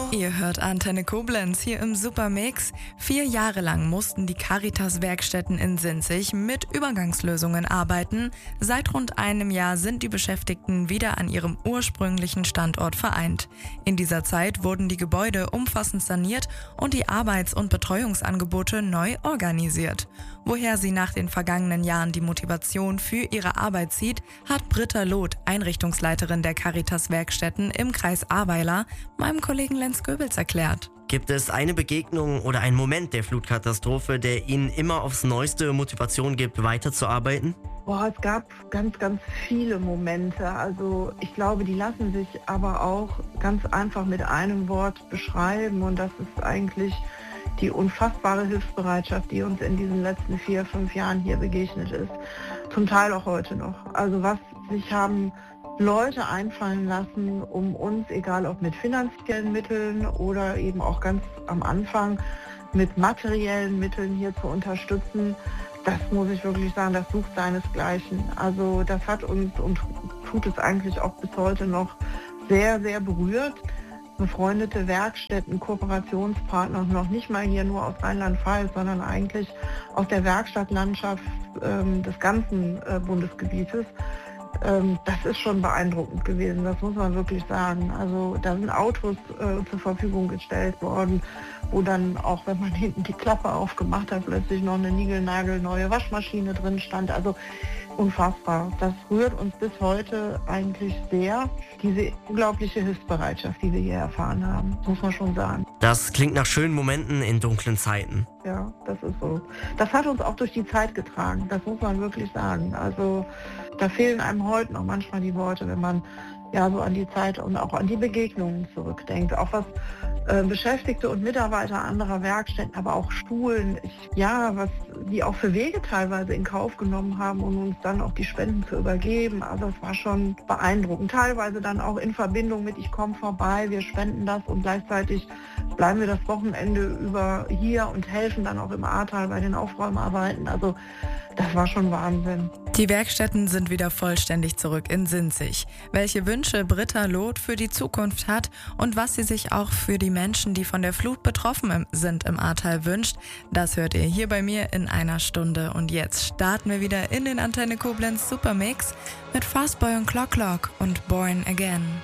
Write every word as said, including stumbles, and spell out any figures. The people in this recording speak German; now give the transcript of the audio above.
Ihr hört Antenne Koblenz hier im Supermix. Vier Jahre lang mussten die Caritas-Werkstätten in Sinzig mit Übergangslösungen arbeiten. Seit rund einem Jahr sind die Beschäftigten wieder an ihrem ursprünglichen Standort vereint. In dieser Zeit wurden die Gebäude umfassend saniert und die Arbeits- und Betreuungsangebote neu organisiert. Woher sie nach den vergangenen Jahren die Motivation für ihre Arbeit zieht, hat Britta Loth, Einrichtungsleiterin der Caritas-Werkstätten im Kreis Ahrweiler, meinem Kollegen Lenz Goebels erklärt. Gibt es eine Begegnung oder einen Moment der Flutkatastrophe, der Ihnen immer aufs Neueste Motivation gibt, weiterzuarbeiten? Boah, es gab ganz, ganz viele Momente. Also ich glaube, die lassen sich aber auch ganz einfach mit einem Wort beschreiben. Und das ist eigentlich die unfassbare Hilfsbereitschaft, die uns in diesen letzten vier, fünf Jahren hier begegnet ist. Zum Teil auch heute noch. Also was sich haben Leute einfallen lassen, um uns, egal ob mit finanziellen Mitteln oder eben auch ganz am Anfang mit materiellen Mitteln hier zu unterstützen, das muss ich wirklich sagen, das sucht seinesgleichen. Also das hat uns und tut es eigentlich auch bis heute noch sehr, sehr berührt. Befreundete Werkstätten, Kooperationspartner, noch nicht mal hier nur aus Rheinland-Pfalz, sondern eigentlich aus der Werkstattlandschaft ähm, des ganzen äh, Bundesgebietes. Ähm, das ist schon beeindruckend gewesen, das muss man wirklich sagen. Also da sind Autos äh, zur Verfügung gestellt worden, wo dann auch, wenn man hinten die Klappe aufgemacht hat, plötzlich noch eine niegelnagelneue Waschmaschine drin stand. Also unfassbar. Das rührt uns bis heute eigentlich sehr, diese unglaubliche Hilfsbereitschaft, die wir hier erfahren haben, muss man schon sagen. Das klingt nach schönen Momenten in dunklen Zeiten. Ja, das ist so. Das hat uns auch durch die Zeit getragen, das muss man wirklich sagen. Also da fehlen einem heute noch manchmal die Worte, wenn man ja so an die Zeit und auch an die Begegnungen zurückdenkt. Auch was äh, Beschäftigte und Mitarbeiter anderer Werkstätten, aber auch Schulen, ich, ja, was die auch für Wege teilweise in Kauf genommen haben, um uns dann auch die Spenden zu übergeben. Also es war schon beeindruckend. Teilweise dann auch in Verbindung mit, ich komme vorbei, wir spenden das und gleichzeitig bleiben wir das Wochenende über hier und helfen dann auch im Ahrtal bei den Aufräumarbeiten. Also das war schon Wahnsinn. Die Werkstätten sind wieder vollständig zurück in Sinzig. Welche Wünsche Britta Loth für die Zukunft hat und was sie sich auch für die Menschen, die von der Flut betroffen sind im Ahrtal wünscht, das hört ihr hier bei mir in einer Stunde. Und jetzt starten wir wieder in den Antenne Koblenz Supermix mit Fastboy und Clock Clock und Born Again.